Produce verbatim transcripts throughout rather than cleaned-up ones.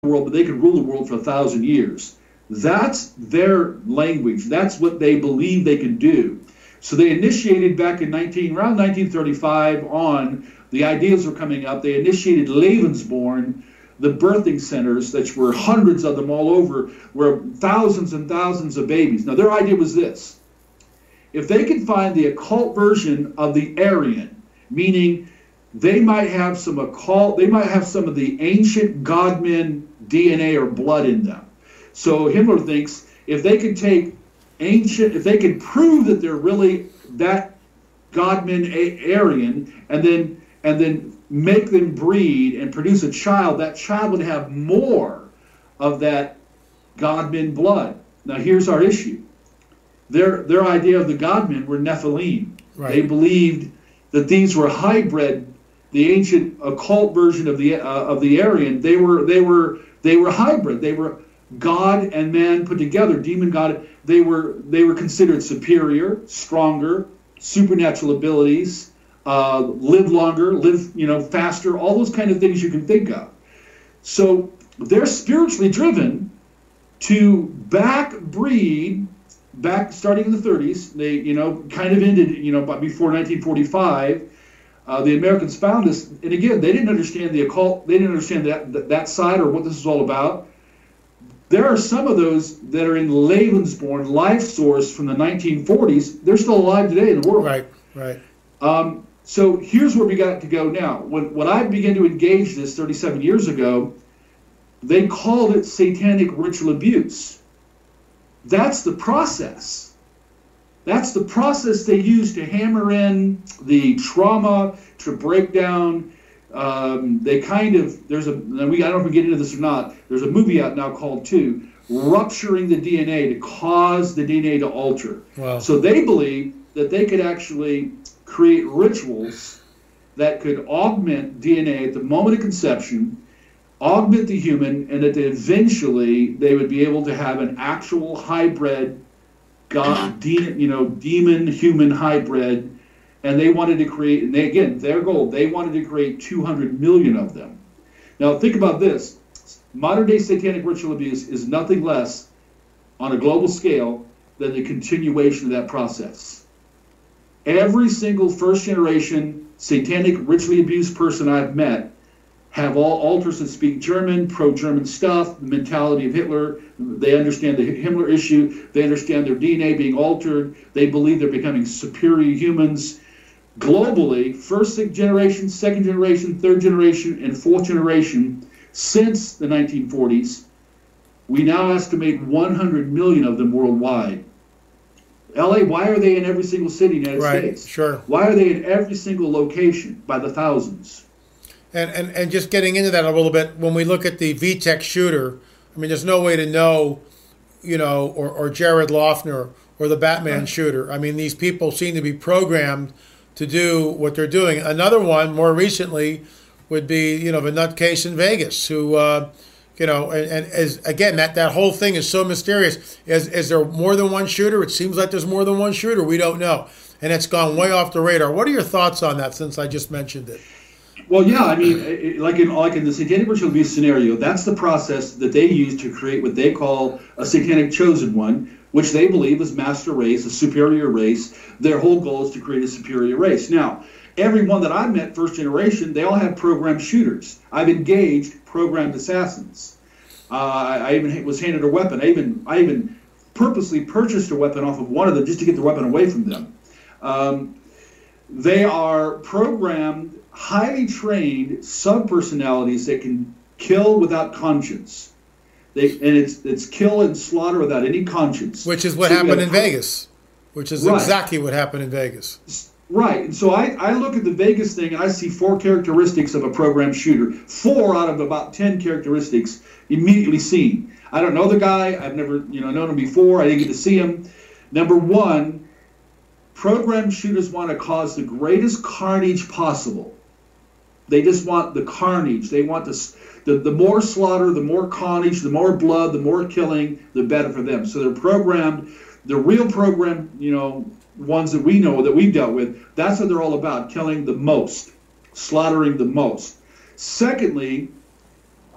the world, but they could rule the world for a thousand years. That's their language. That's what they believe they can do. So they initiated back in nineteen, around nineteen thirty-five on, the ideas were coming up. They initiated Lebensborn, the birthing centers, that were hundreds of them all over, where thousands and thousands of babies. Now their idea was this: if they could find the occult version of the Aryan, meaning they might have some occult, they might have some of the ancient godmen D N A or blood in them. So Himmler thinks if they could take ancient, if they could prove that they're really that godmen Aryan, and then and then make them breed and produce a child, that child would have more of that godmen blood. Now here's our issue. Their their idea of the godmen were Nephilim. Right. They believed that these were hybrid, the ancient occult version of the uh, of the Aryan. They were they were they were hybrid. They were God and man put together, demon god. They were they were considered superior, stronger, supernatural abilities, uh, live longer, live you know faster, all those kind of things you can think of. So they're spiritually driven to back breed. Back starting in the thirties, they you know kind of ended you know before nineteen forty-five. Uh, the Americans found this, and again they didn't understand the occult. They didn't understand that that, that side or what this is all about. There are some of those that are in Lebensborn, Life Source from the nineteen forties. They're still alive today in the world. Right, right. Um, so here's where we got to go now. When when I began to engage this thirty-seven years ago, they called it satanic ritual abuse. That's the process. That's the process they use to hammer in the trauma, to break down. Um, they kind of, there's a, we, I don't know if we get into this or not, there's a movie out now called, too, Rupturing the D N A, to cause the D N A to alter. Wow. So they believe that they could actually create rituals that could augment D N A at the moment of conception, augment the human, and that eventually they would be able to have an actual hybrid, god, de- you know, demon-human hybrid. And they wanted to create, and they, again, their goal, they wanted to create two hundred million of them. Now think about this. Modern-day satanic ritual abuse is nothing less, on a global scale, than the continuation of that process. Every single first-generation satanic ritually abused person I've met have all alters that speak German, pro-German stuff, the mentality of Hitler. They understand the Himmler issue. They understand their D N A being altered. They believe they're becoming superior humans. Globally, first generation, second generation, third generation, and fourth generation, since the nineteen forties, we now estimate one hundred million of them worldwide. L A, why are they in every single city in the United right, States? Sure. Why are they in every single location by the thousands? And, and and just getting into that a little bit, when we look at the V TEC shooter, I mean, there's no way to know, you know, or, or Jared Loughner or the Batman right. shooter. I mean, these people seem to be programmed to do what they're doing. Another one, more recently, would be, you know, the nutcase in Vegas who, uh, you know, and, and as again, that, that whole thing is so mysterious. Is, is there more than one shooter? It seems like there's more than one shooter. We don't know. And it's gone way off the radar. What are your thoughts on that, since I just mentioned it? Well, yeah, I mean, like in like in the satanic ritual abuse scenario, that's the process that they use to create what they call a satanic chosen one, which they believe is master race, a superior race. Their whole goal is to create a superior race. Now, everyone that I met first generation, they all have programmed shooters. I've engaged programmed assassins. Uh, I even was handed a weapon. I even I even purposely purchased a weapon off of one of them just to get the weapon away from them. Um, they are programmed, highly trained subpersonalities that can kill without conscience. They, and it's it's kill and slaughter without any conscience. Which is what so happened in Vegas. Which is right. exactly what happened in Vegas. Right. And so I, I look at the Vegas thing and I see four characteristics of a programmed shooter. Four out of about ten characteristics immediately seen. I don't know the guy. I've never you know known him before. I didn't get to see him. Number one, programmed shooters want to cause the greatest carnage possible. They just want the carnage. They want the, the the more slaughter, the more carnage, the more blood, the more killing, the better for them. So they're programmed. The real program, you know, ones that we know, that we've dealt with, that's what they're all about, killing the most, slaughtering the most. Secondly,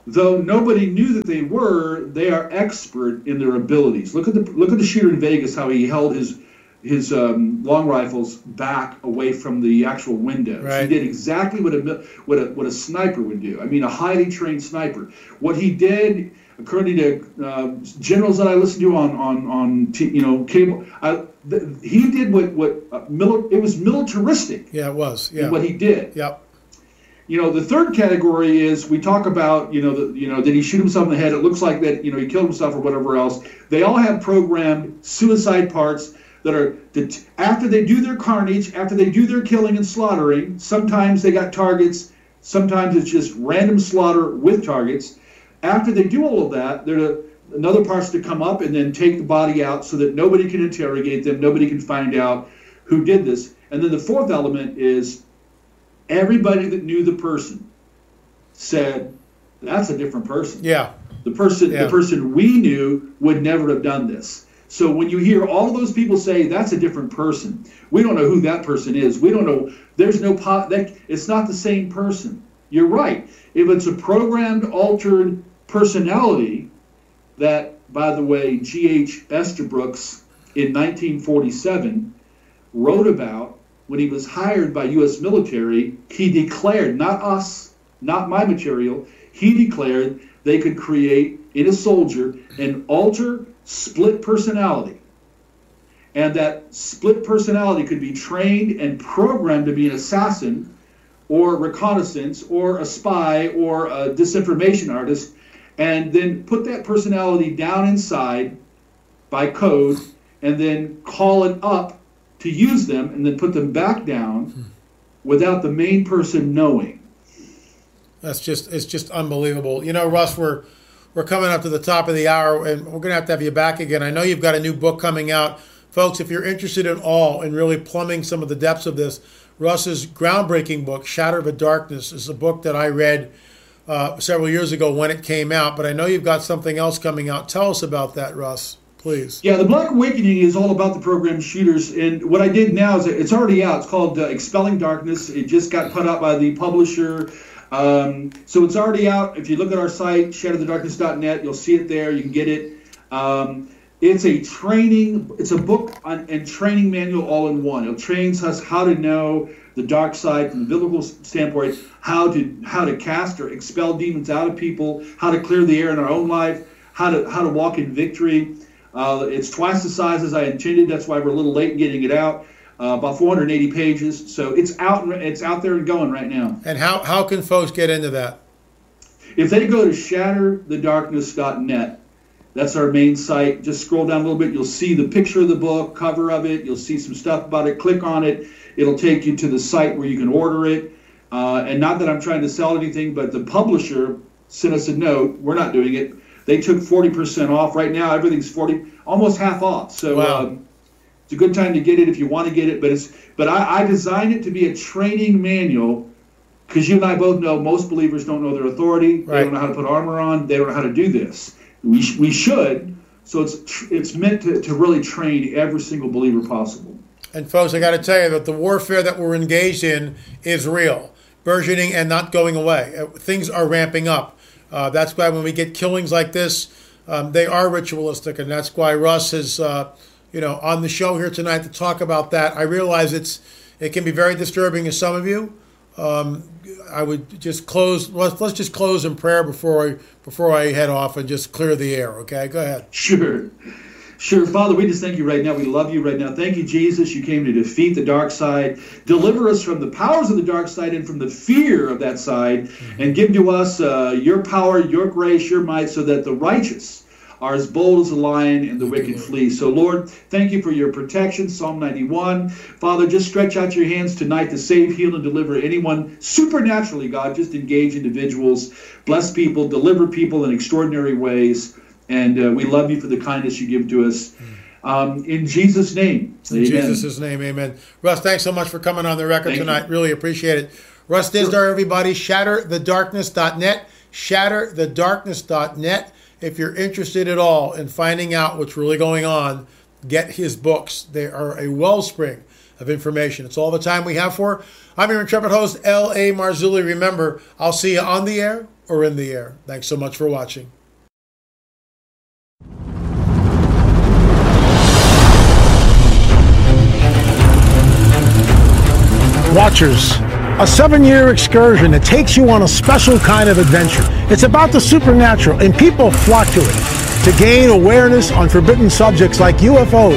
though nobody knew that they were, they are expert in their abilities. Look at the look at the shooter in Vegas, how he held his his um, long rifles back away from the actual windows. Right. He did exactly what a what a what a sniper would do. I mean, a highly trained sniper. What he did, according to uh, generals that I listened to on on on t- you know cable, I, th- he did what what uh, mili- it was militaristic. Yeah, it was. Yeah, what he did. Yep. You know, the third category is we talk about, you know, the, you know, did he shoot himself in the head? It looks like that, you know, he killed himself or whatever else. They all have programmed suicide parts that are, that after they do their carnage, after they do their killing and slaughtering, sometimes they got targets, sometimes it's just random slaughter with targets. After they do all of that, there are another parts to come up and then take the body out so that nobody can interrogate them, nobody can find out who did this. And then the fourth element is, everybody that knew the person said, that's a different person. Yeah. The person yeah. the person we knew would never have done this. So when you hear all of those people say that's a different person, we don't know who that person is. We don't know. There's no pot that it's not the same person. You're right. If it's a programmed, altered personality that, by the way, G H Estabrooks in nineteen forty-seven wrote about, when he was hired by U S military, he declared, not us, not my material, he declared they could create in a soldier an alter split personality. And that split personality could be trained and programmed to be an assassin or reconnaissance or a spy or a disinformation artist, and then put that personality down inside by code and then call it up to use them and then put them back down hmm. without the main person knowing. That's just, it's just unbelievable. You know, Russ, we're we're coming up to the top of the hour, and we're going to have to have you back again. I know you've got a new book coming out. Folks, if you're interested at all in really plumbing some of the depths of this, Russ's groundbreaking book, Shatter the Darkness, is a book that I read uh, several years ago when it came out, but I know you've got something else coming out. Tell us about that, Russ. Please. Yeah, the Black Awakening is all about the program shooters, and what I did now is it's already out. It's called uh, Expelling Darkness. It just got put out by the publisher, um, so it's already out. If you look at our site, shatter the darkness dot net, you'll see it there. You can get it. Um, it's a training. It's a book on, and training manual all in one. It trains us how to know the dark side from the biblical standpoint, how to how to cast or expel demons out of people, how to clear the air in our own life, how to how to walk in victory. Uh, it's twice the size as I intended. That's why we're a little late in getting it out. Uh, about four hundred eighty pages. So it's out. It's out there and going right now. And how, how can folks get into that? If they go to shatter the darkness dot net, that's our main site. Just scroll down a little bit. You'll see the picture of the book, cover of it. You'll see some stuff about it. Click on it. It'll take you to the site where you can order it. Uh, and not that I'm trying to sell anything, but the publisher sent us a note. We're not doing it. They took forty percent off. Right now, everything's forty, almost half off. So wow. um, it's a good time to get it if you want to get it. But it's but I, I designed it to be a training manual, because you and I both know most believers don't know their authority. Right. They don't know how to put armor on. They don't know how to do this. We sh- we should. So it's tr- it's meant to, to really train every single believer possible. And folks, I got to tell you that the warfare that we're engaged in is real, burgeoning and not going away. Things are ramping up. Uh, that's why when we get killings like this, um, they are ritualistic, and that's why Russ is, uh, you know, on the show here tonight to talk about that. I realize it's it can be very disturbing to some of you. Um, I would just close. Let's let's just close in prayer before I before I head off and just clear the air. Okay, go ahead. Sure. Sure. Father, we just thank you right now. We love you right now. Thank you, Jesus. You came to defeat the dark side. Deliver us from the powers of the dark side and from the fear of that side. Mm-hmm. And give to us uh, your power, your grace, your might, so that the righteous are as bold as a lion and the thank wicked flee. So, Lord, thank you for your protection. Psalm ninety-one. Father, just stretch out your hands tonight to save, heal, and deliver anyone supernaturally, God. Just engage individuals, bless people, deliver people in extraordinary ways. And uh, we love you for the kindness you give to us. Um, in Jesus' name, in amen. Jesus' name, amen. Russ, thanks so much for coming on the record Thank tonight. You. Really appreciate it. Russ Dizdar, sure. Everybody, shatter the darkness dot net, shatter the darkness dot net. If you're interested at all in finding out what's really going on, get his books. They are a wellspring of information. It's all the time we have for. I'm your intrepid host, L A. Marzulli. Remember, I'll see you on the air or in the air. Thanks so much for watching. Watchers, a seven-year excursion that takes you on a special kind of adventure. It's about the supernatural, and people flock to it to gain awareness on forbidden subjects like U F Os.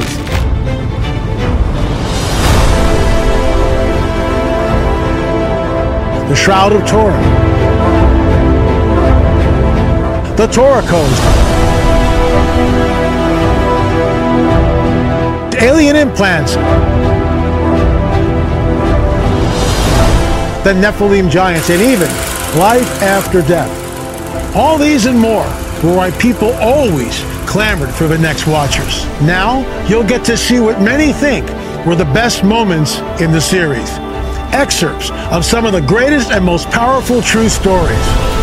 The Shroud of Turin, the Torah Codes, alien implants, the Nephilim giants, and even life after death. All these and more were why people always clamored for the next Watchers. Now, you'll get to see what many think were the best moments in the series. Excerpts of some of the greatest and most powerful true stories.